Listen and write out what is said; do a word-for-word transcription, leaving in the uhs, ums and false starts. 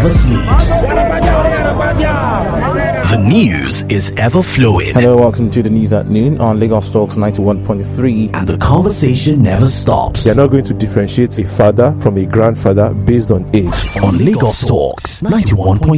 never sleeps. The news is ever flowing. Hello, welcome to the news at noon on Lagos Talks ninety-one point three. And the conversation never stops. They are not going to differentiate a father from a grandfather based on age. On Lagos Talks ninety-one point three.